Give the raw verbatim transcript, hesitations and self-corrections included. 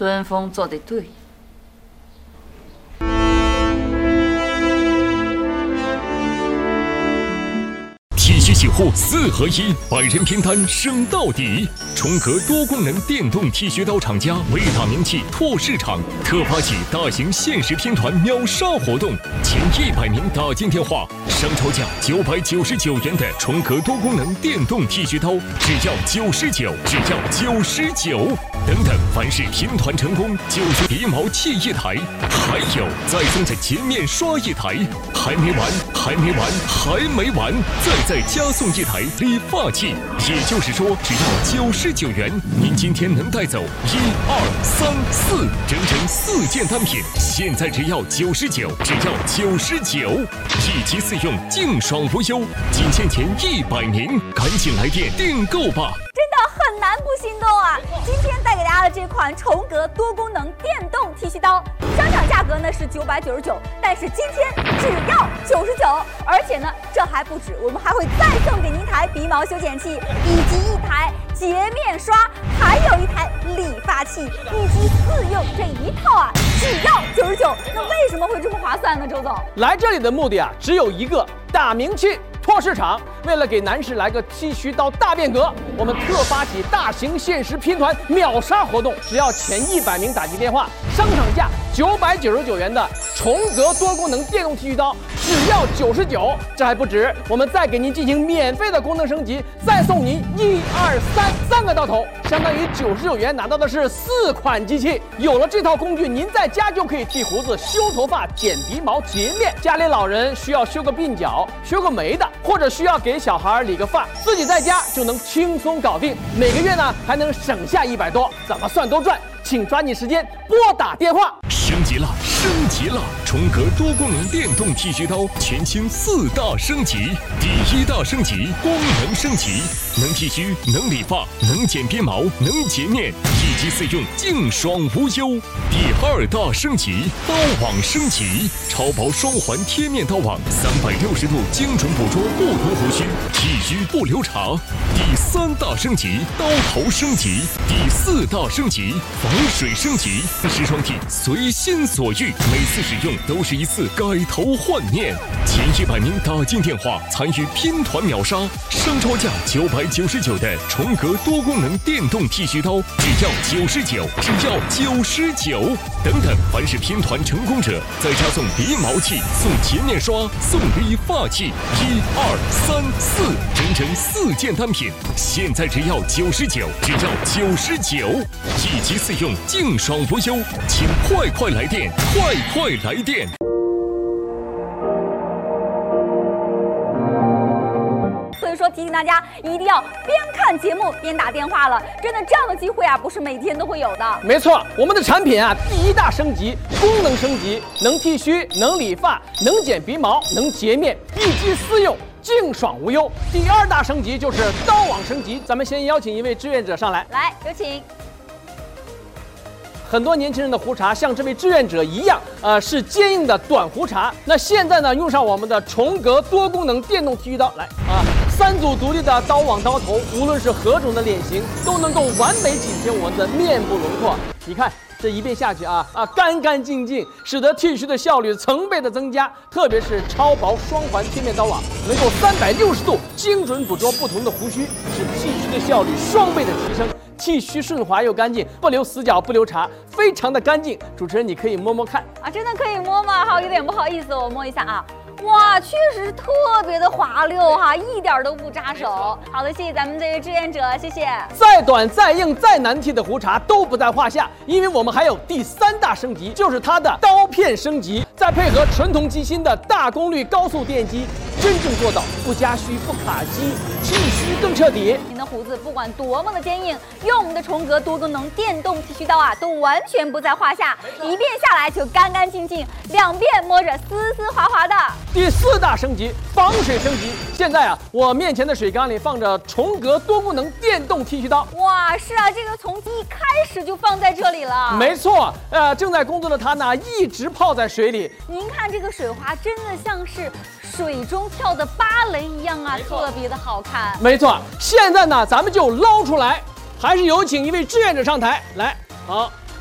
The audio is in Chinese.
春风做得对。 剃须洗护四合一，百人拼单升到底。重格多功能电动剃须刀厂家为大名气拓市场特发起大型限时拼团秒杀活动，前一百名打进电话，上超价九百九十九元的重格多功能电动剃须刀，只要九十九，只要九十九。等等，凡是拼团成功，就是鼻毛器一台，还有再送这洁面刷一台，还没完，还没完，还没完，再再加送一台理发器。也就是说，只要九十九元，您今天能带走一二三四，整整四件单品，现在只要九十九，只要九十九，一机四用，净爽无忧。仅限前一百名，赶紧来电订购吧！ 真的很难不心动啊！今天带给大家的这款重格多功能电动剃须刀，商场价格呢是九百九十九，但是今天只要九十九，而且呢这还不止，我们还会再送给您一台鼻毛修剪器，以及一台洁面刷，还有一台理发器，一机四用这一套啊，只要九十九。那为什么会这么划算呢？周总， 来这里的目的啊，只有一个，大名气。拓市场为了给男士来个剃须刀大变革，我们特发起大型限时拼团秒杀活动，只要前一百名打进电话，商场价九百九十九元的重格多功能电动剃须刀只要九十九。这还不止，我们再给您进行免费的功能升级，再送您一二三三个刀头，相当于九十九元拿到的是四款机器。有了这套工具，您在家就可以剃胡子、修头发、剪鼻毛、洁面。家里老人需要修个鬓角、修个眉的，或者需要给小孩理个发，自己在家就能轻松搞定。每个月呢还能省下一百多，怎么算都赚。请抓紧时间拨打电话。 升级了，升级了！重格多功能电动剃须刀全新四大升级。第一大升级，功能升级，能剃须，能理发，能剪鼻毛，能洁面，一机四用，净爽无忧。第二大升级，刀网升级，超薄双环贴面刀网，三百六十度精准捕捉不同胡须，剃须不留茬。第三大升级，刀头升级。第四大升级，防水升级，时装剃随心所欲，每次使用都是一次改头换面。前一百名打进电话参与拼团秒杀，商超价九百九十九的重格多功能电动剃须刀，只要九十九，只要九十九。等等，凡是拼团成功者，再加送鼻毛器、送洁面刷、送理发器，一二三四，整整四件单品，现在只要九十九，只要九十九，一机四用，净爽无忧，请快快来电，快快来电！ 所以说提醒大家一定要边看节目边打电话了，真的这样的机会啊，不是每天都会有的。 没错，我们的产品啊，第一大升级，功能升级，能剃须，能理发，能剪鼻毛，能洁面，一机四用。净爽无忧。第二大升级就是刀网升级，咱们先邀请一位志愿者上来， 来有请。 很多年轻人的胡茬像这位志愿者一样，呃，是坚硬的短胡茬。那现在呢，用上我们的重格多功能电动剃须刀，来啊，三组独立的刀网刀头，无论是何种的脸型，都能够完美紧贴我们的面部轮廓。你看。这一遍下去啊啊，干干净净，使得剃须的效率成倍的增加。特别是超薄双环贴面刀网，能够三百六十度精准捕捉不同的胡须，使剃须的效率双倍的提升。剃须顺滑又干净，不留死角，不留茬，非常的干净。主持人，你可以摸摸看啊，真的可以摸吗？好，有点不好意思，我摸一下啊。哇，确实特别的滑溜哈，一点都不扎手。好的，谢谢咱们这位志愿者，谢谢。 再短、再硬、再难剃的胡茬都不在话下，因为我们还有第三大升级，就是它的刀片升级，再配合纯铜机芯的大功率高速电机，真正做到不加须、不卡机，剃须更彻底。 您的胡子不管多么的坚硬，用我们的重格多功能电动剃须刀啊，都完全不在话下，一遍下来就干干净净，两遍摸着丝丝滑滑的。 第四大升级，防水升级。现在啊，我面前的水缸里放着重格多功能电动剃须刀。 哇，是啊，这个从一开始就放在这里了。 没错，呃，正在工作的它呢，一直泡在水里。 您看这个水花，真的像是水中跳的芭蕾一样啊，特别的好看。 没错，现在呢，咱们就捞出来，还是有请一位志愿者上台来。好。